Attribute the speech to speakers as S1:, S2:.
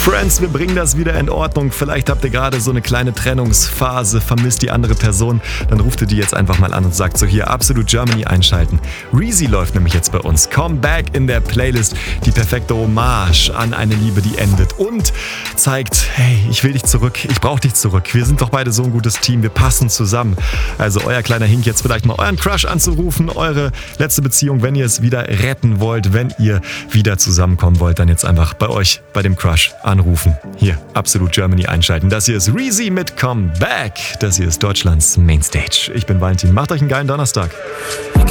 S1: Friends, wir bringen das wieder in Ordnung. Vielleicht habt ihr gerade so eine kleine Trennungsphase, vermisst die andere Person. Dann ruft ihr die jetzt einfach mal an und sagt so, hier Absolute Germany einschalten. Reezy läuft nämlich jetzt bei uns. Come Back in der Playlist. Die perfekte Hommage an eine Liebe, die endet. Und zeigt, hey, ich will dich zurück. Ich brauche dich zurück. Wir sind doch beide so ein gutes Team. Wir passen zusammen. Also euer kleiner Hink jetzt vielleicht mal euren Crush anzurufen. Eure letzte Beziehung, wenn ihr es wieder retten wollt. Wenn ihr wieder zusammenkommen wollt, dann jetzt einfach bei euch, bei dem Crush anrufen. Hier, Absolute Germany einschalten. Das hier ist Reezy mit Come Back. Das hier ist Deutschlands Mainstage. Ich bin Valentin. Macht euch einen geilen Donnerstag.